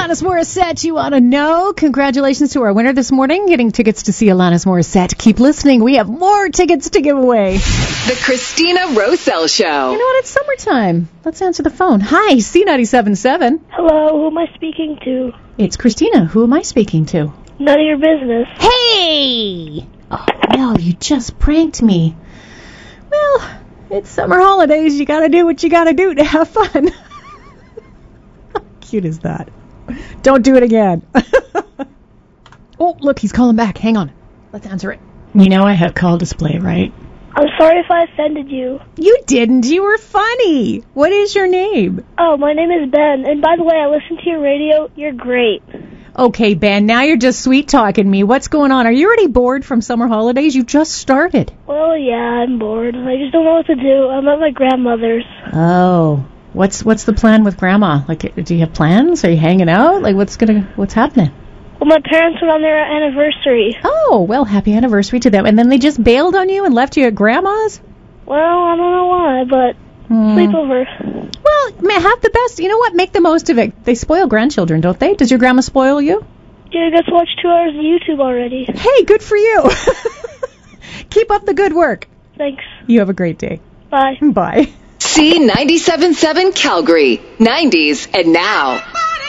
Alanis Morissette, you want to know? Congratulations to our winner this morning, getting tickets to see Alanis Morissette. Keep listening. We have more tickets to give away. The Christina Roselle Show. You know what? It's summertime. Let's answer the phone. Hi, C97.7. Hello, who am I speaking to? It's Christina. Who am I speaking to? None of your business. Hey! Oh, well, you just pranked me. Well, it's summer holidays. You gotta do what you gotta do to have fun. How cute is that? Don't do it again. Oh, look, he's calling back. Hang on. Let's answer it. You know I have call display, right? I'm sorry if I offended you. You didn't. You were funny. What is your name? Oh, my name is Ben. And by the way, I listen to your radio. You're great. Okay, Ben, now you're just sweet-talking me. What's going on? Are you already bored from summer holidays? You just started. Well, yeah, I'm bored. I just don't know what to do. I'm at my grandmother's. Oh. What's the plan with Grandma? Like, do you have plans? Are you hanging out? Like, what's happening? Well, my parents went on their anniversary. Oh, well, happy anniversary to them. And then they just bailed on you and left you at Grandma's? Well, I don't know why, but sleepover. Well, have the best. You know what? Make the most of it. They spoil grandchildren, don't they? Does your grandma spoil you? Yeah, I got to watch 2 hours of YouTube already. Hey, good for you. Keep up the good work. Thanks. You have a great day. Bye. Bye. C97.7 Calgary. 90s and now.